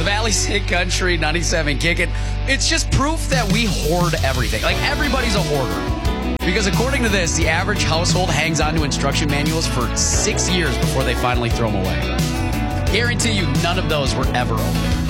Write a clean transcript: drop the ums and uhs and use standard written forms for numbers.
Valley State Country 97 Kickin'. It's just proof that we hoard everything. Like, everybody's a hoarder. Because according to this, the average household hangs on to instruction manuals for 6 years before they finally throw them away. Guarantee you none of those were ever opened.